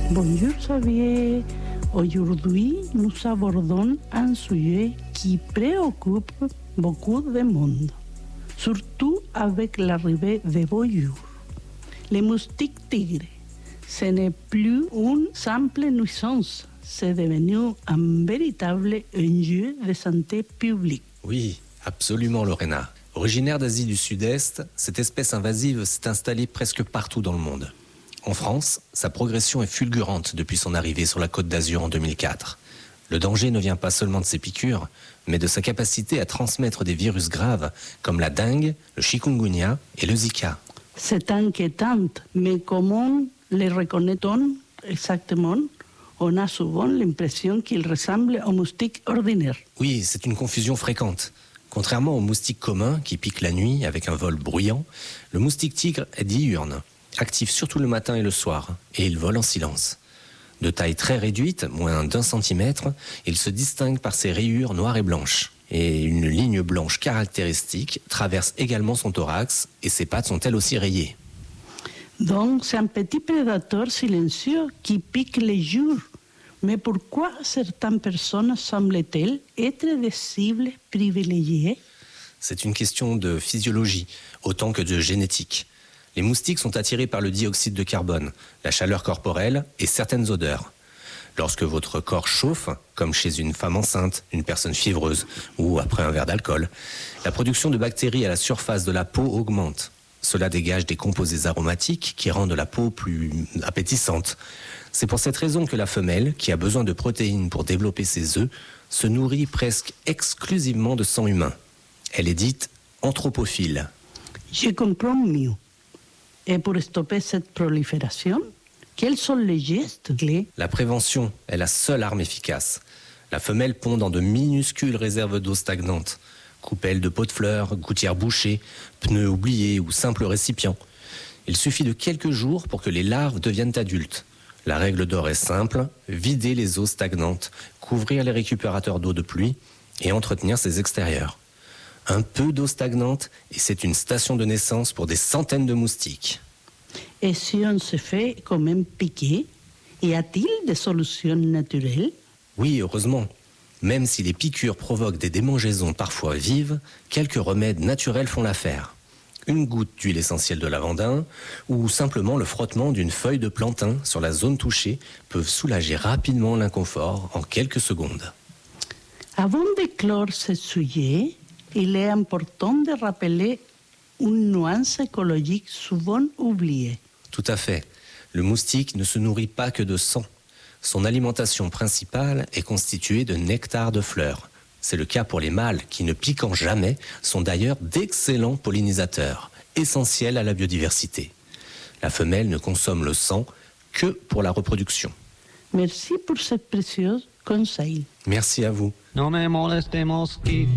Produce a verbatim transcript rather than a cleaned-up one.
Bonjour Xavier. Aujourd'hui, nous abordons un sujet qui préoccupe beaucoup de monde, surtout avec l'arrivée des beaux jours. Les moustiques tigres, ce n'est plus une simple nuisance, c'est devenu un véritable enjeu de santé publique. Oui, absolument Lorena. Originaire d'Asie du Sud-Est, cette espèce invasive s'est installée presque partout dans le monde. En France, sa progression est fulgurante depuis son arrivée sur la Côte d'Azur en deux mille quatre. Le danger ne vient pas seulement de ses piqûres, mais de sa capacité à transmettre des virus graves comme la dengue, le chikungunya et le Zika. C'est inquiétant, mais comment les reconnaît-on exactement? On a souvent l'impression qu'ils ressemblent aux moustiques ordinaires. Oui, c'est une confusion fréquente. Contrairement aux moustiques communs qui piquent la nuit avec un vol bruyant, le moustique tigre est diurne, actif surtout le matin et le soir, et il vole en silence. De taille très réduite, moins d'un centimètre, il se distingue par ses rayures noires et blanches. Et une ligne blanche caractéristique traverse également son thorax, et ses pattes sont elles aussi rayées. Donc c'est un petit prédateur silencieux qui pique les jours. Mais pourquoi certaines personnes semblent-elles être des cibles privilégiées? C'est une question de physiologie, autant que de génétique. Les moustiques sont attirés par le dioxyde de carbone, la chaleur corporelle et certaines odeurs. Lorsque votre corps chauffe, comme chez une femme enceinte, une personne fiévreuse ou après un verre d'alcool, la production de bactéries à la surface de la peau augmente. Cela dégage des composés aromatiques qui rendent la peau plus appétissante. C'est pour cette raison que la femelle, qui a besoin de protéines pour développer ses œufs, se nourrit presque exclusivement de sang humain. Elle est dite anthropophile. Je comprends mieux. Et pour stopper cette prolifération, quels sont les gestes clés? La prévention est la seule arme efficace. La femelle pond dans de minuscules réserves d'eau stagnantes. Coupelles de pots de fleurs, gouttières bouchées, pneus oubliés ou simples récipients. Il suffit de quelques jours pour que les larves deviennent adultes. La règle d'or est simple, vider les eaux stagnantes, couvrir les récupérateurs d'eau de pluie et entretenir ses extérieurs. Un peu d'eau stagnante et c'est une station de naissance pour des centaines de moustiques. Et si on se fait quand même piquer, y a-t-il des solutions naturelles? Oui, heureusement. Même si les piqûres provoquent des démangeaisons parfois vives, quelques remèdes naturels font l'affaire. Une goutte d'huile essentielle de lavandin ou simplement le frottement d'une feuille de plantain sur la zone touchée peuvent soulager rapidement l'inconfort en quelques secondes. Avant de clore ce sujet, il est important de rappeler une nuance écologique souvent oubliée. Tout à fait. Le moustique ne se nourrit pas que de sang. Son alimentation principale est constituée de nectar de fleurs. C'est le cas pour les mâles qui, ne piquant jamais, sont d'ailleurs d'excellents pollinisateurs, essentiels à la biodiversité. La femelle ne consomme le sang que pour la reproduction. Merci pour ce précieux conseil. Merci à vous. No me moleste mosquito.